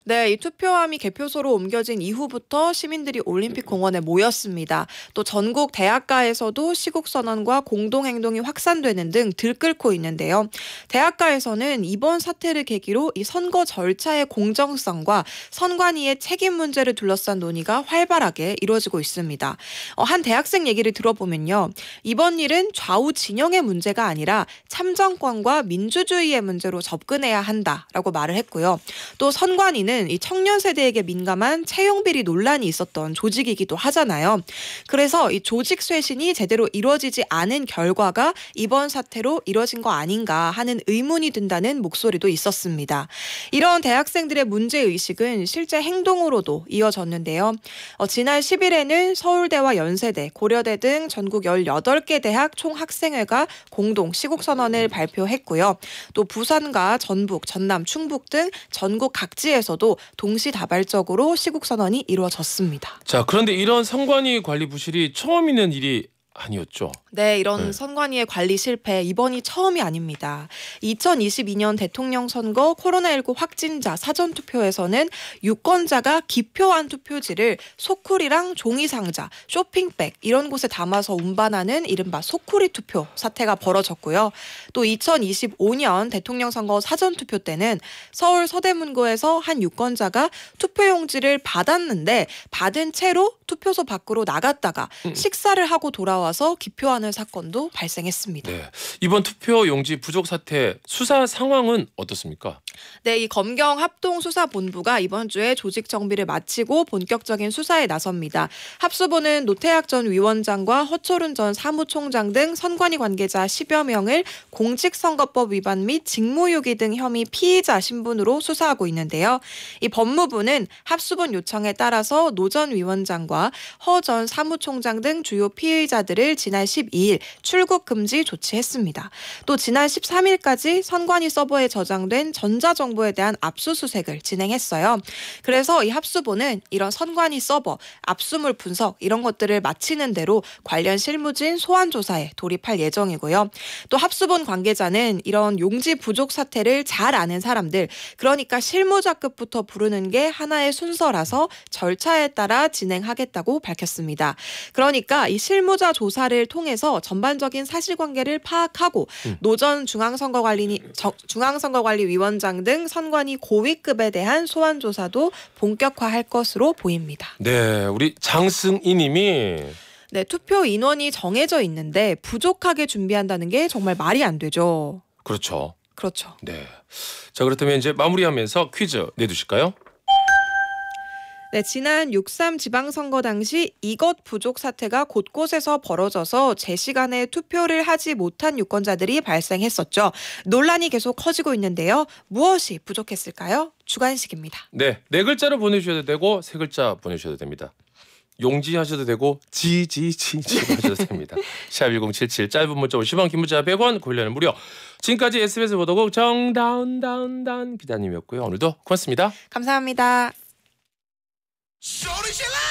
네, 이 투표함이 개표소로 옮겨진 이후부터 시민들이 올림픽 공원에 모였습니다. 또 전국 대학가에서도 시국선언과 공동행동이 확산되는 등 들끓고 있는데요. 대학가에서는 이번 사태를 계기로 이 선거 절차의 공정성과 선관위의 책임 문제를 둘러싼 논의가 활발하게 이루어지고 있습니다. 한 대학생 얘기를 들어보면요. 이번 일은 좌우 진영의 문제가 아니라 참정권과 민주주의의 문제로 접근해야 한다라고 말을 했고요. 또 선관위는 이 청년 세대에게 민감한 채용 비리 논란이 있었던 조직이기도 하잖아요. 그래서 이 조직 쇄신이 제대로 이루어지지 않은 결과가 이번 사태로 이뤄진 거 아닌가 하는 의문이 든다는 목소리도 있었습니다. 이런 대학생들의 문제의식은 실제 행동으로도 이어졌는데요. 지난 10일에는 서울대와 연세대, 고려대 등 전국 18개 대학 총학생회가 공동 시국선언을 발표했고요. 또 부산과 전북, 전남, 충북 등 전국 각지에서도 동시다발적으로 시국선언이 이루어졌습니다. 자, 그런데 이런 선관위 관리 부실이 처음 있는 일이 아니었죠. 네, 이런 선관위의 관리 실패 이번이 처음이 아닙니다. 2022년 대통령 선거 코로나19 확진자 사전투표에서는 유권자가 기표한 투표지를 소쿠리랑 종이상자, 쇼핑백 이런 곳에 담아서 운반하는 이른바 소쿠리 투표 사태가 벌어졌고요. 또 2025년 대통령 선거 사전투표 때는 서울 서대문구에서 한 유권자가 투표용지를 받았는데 받은 채로 투표소 밖으로 나갔다가 식사를 하고 돌아와서 기표하는 사건도 발생했습니다. 네, 이번 투표 용지 부족 사태 수사 상황은 어떻습니까? 네, 이 검경 합동수사본부가 이번 주에 조직 정비를 마치고 본격적인 수사에 나섭니다. 합수본은 노태학 전 위원장과 허철훈 전 사무총장 등 선관위 관계자 10여 명을 공직선거법 위반 및 직무유기 등 혐의 피의자 신분으로 수사하고 있는데요. 이 법무부는 합수본 요청에 따라서 노 전 위원장과 허 전 사무총장 등 주요 피의자들을 지난 12일 출국 금지 조치했습니다. 또 지난 13일까지 선관위 서버에 저장된 전자정보에 대한 압수수색을 진행했어요. 그래서 이 합수본은 이런 선관위 서버, 압수물 분석 이런 것들을 마치는 대로 관련 실무진 소환 조사에 돌입할 예정이고요. 또 합수본 관계자는 이런 용지 부족 사태를 잘 아는 사람들, 그러니까 실무자급부터 부르는 게 하나의 순서라서 절차에 따라 진행하겠다고 밝혔습니다. 그러니까 이 실무자 조사를 통해서 전반적인 사실관계를 파악하고 노 전 중앙선거관리위원장 등 선관위 고위급에 대한 소환 조사도 본격화할 것으로 보입니다. 네, 우리 장승희 님이 네, 투표 인원이 정해져 있는데 부족하게 준비한다는 게 정말 말이 안 되죠. 그렇죠. 그렇죠. 네. 자, 그렇다면 이제 마무리하면서 퀴즈 내두실까요? 네, 지난 6.3 지방선거 당시 이것 부족 사태가 곳곳에서 벌어져서 제 시간에 투표를 하지 못한 유권자들이 발생했었죠. 논란이 계속 커지고 있는데요. 무엇이 부족했을까요? 주관식입니다. 네, 네 글자로 보내주셔도 되고 세 글자 보내주셔도 됩니다. 용지 하셔도 되고 지지지 하셔도 됩니다. 샵1077 짧은 문자 50원 긴 문자 100원 고릴라는 무료. 지금까지 SBS 보도국 정다운 기자님이었고요. 오늘도 고맙습니다. 감사합니다. 소리 질러!